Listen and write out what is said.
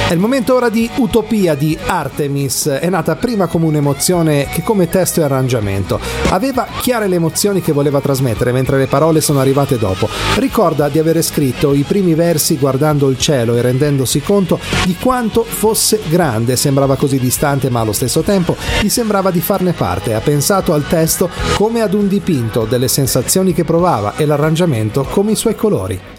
È il momento ora di Utopia di Artemis. È nata prima come un'emozione che come testo e arrangiamento. Aveva chiare le emozioni che voleva trasmettere, mentre le parole sono arrivate dopo. Ricorda di avere scritto i primi versi guardando il cielo e rendendosi conto di quanto fosse grande. Sembrava così distante, ma allo stesso tempo gli sembrava di farne parte. Ha pensato al testo come ad un dipinto, delle sensazioni che provava, e l'arrangiamento come i suoi colori.